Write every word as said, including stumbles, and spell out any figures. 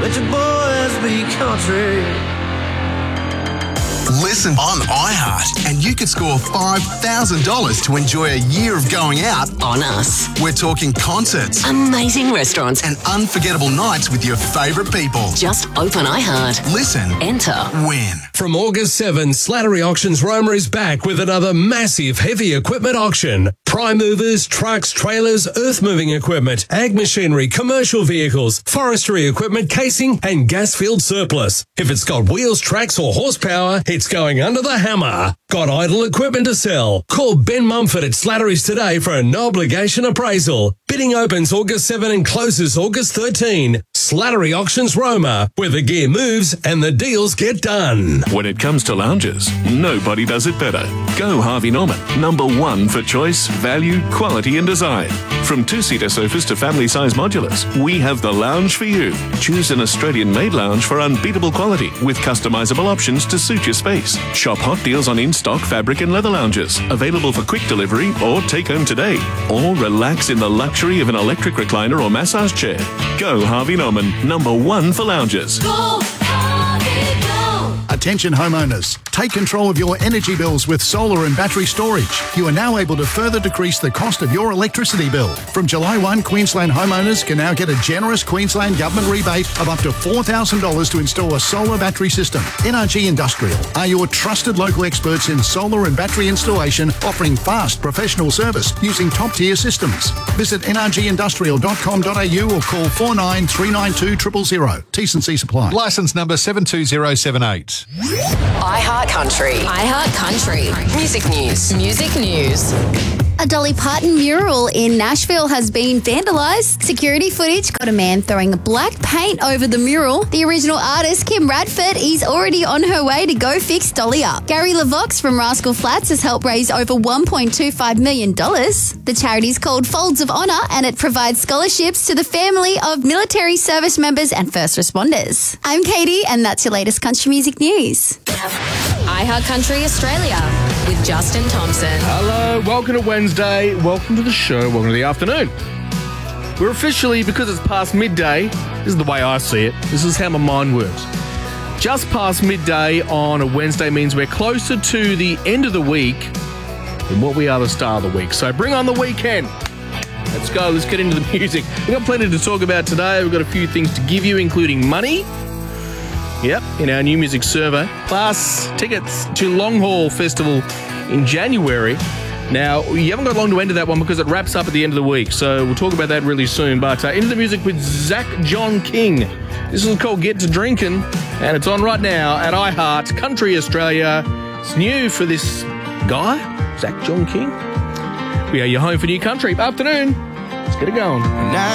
let your boys be country. Listen on iHeart, and you could score five thousand dollars to enjoy a year of going out On us. We're talking concerts Amazing restaurants. and unforgettable nights with your favourite people. Just open iHeart. Listen, Enter. win. From August seventh, Slattery Auctions Roma is back with another massive heavy equipment auction. Prime movers, trucks, trailers, earth-moving equipment, ag machinery, commercial vehicles, forestry equipment, casing, and gas field surplus. If it's got wheels, tracks, or horsepower, it's going under the hammer. Got idle equipment to sell? Call Ben Mumford at Slattery's today for a no-obligation appraisal. Bidding opens August seventh and closes August thirteenth. Slattery Auctions Roma, where the gear moves and the deals get done. When it comes to lounges, nobody does it better. Go Harvey Norman, number one for choice, value, quality and design. From two-seater sofas to family-size modulars, we have the lounge for you. Choose an Australian-made lounge for unbeatable quality with customizable options to suit your space. Shop hot deals on in-stock fabric and leather lounges, available for quick delivery or take home today. Or relax in the luxury of an electric recliner or massage chair. Go Harvey Norman, number one for lounges. Go, Harvey, go! Attention homeowners, take control of your energy bills with solar and battery storage. You are now able to further decrease the cost of your electricity bill. From July first, Queensland homeowners can now get a generous Queensland government rebate of up to four thousand dollars to install a solar battery system. N R G Industrial are your trusted local experts in solar and battery installation, offering fast professional service using top-tier systems. Visit n r g industrial dot com dot a u or call four nine three nine two zero zero zero. T's and C's apply. Licence number seven two zero seven eight. iHeart Country. iHeart Country. Music news. Music news. A Dolly Parton mural in Nashville has been vandalised. Security footage got a man throwing black paint over the mural. The original artist, Kim Radford, is already on her way to go fix Dolly up. Gary LaVox from Rascal Flatts has helped raise over one point two five million dollars. The charity is called Folds of Honour, and it provides scholarships to the family of military service members and first responders. I'm Katie, and that's your latest country music news. iHeart Country Australia with Justin Thompson. Hello, welcome to Wednesday. Welcome to the show. Welcome to the afternoon. We're officially, because it's past midday, this is the way I see it. This is how my mind works. Just past midday on a Wednesday means we're closer to the end of the week than what we are the start of the week. So bring on the weekend. Let's go. Let's get into the music. We've got plenty to talk about today. We've got a few things to give you, including money. Yep, in our new music survey. Plus, tickets to Long Haul Festival in January. Now, you haven't got long to enter that one because it wraps up at the end of the week, so we'll talk about that really soon. But uh, into the music with Zach John King. This is called Get to Drinkin', and it's on right now at iHeart Country Australia. It's new for this guy, Zach John King. We are your home for new country. Afternoon. Let's get it going. Now